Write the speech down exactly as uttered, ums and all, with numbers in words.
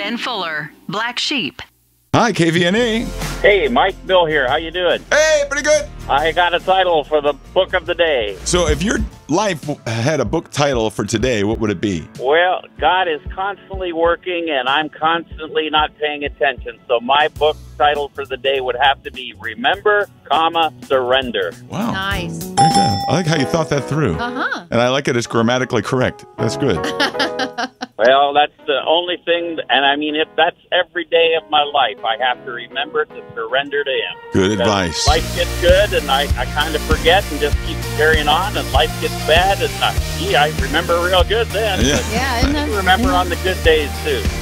Ben Fuller, Black Sheep. Hi, K V N A. Hey, Mike Bill here. How you doing? Hey, pretty good. I got a title for the book of the day. So if your life had a book title for today, what would it be? Well, God is constantly working, and I'm constantly not paying attention. So my book title for the day would have to be Remember, comma, Surrender. Wow. Nice. Very good. I like how you thought that through. Uh-huh. And I like it as grammatically correct. That's good. Well, that's the only thing, and I mean, if that's every day of my life, I have to remember to surrender to Him. Good Because advice. Life gets good, and I, I kind of forget and just keep carrying on, and life gets bad, and I, gee, I remember real good then. Yeah. But Yeah, isn't I that, do remember isn't on the good days, too.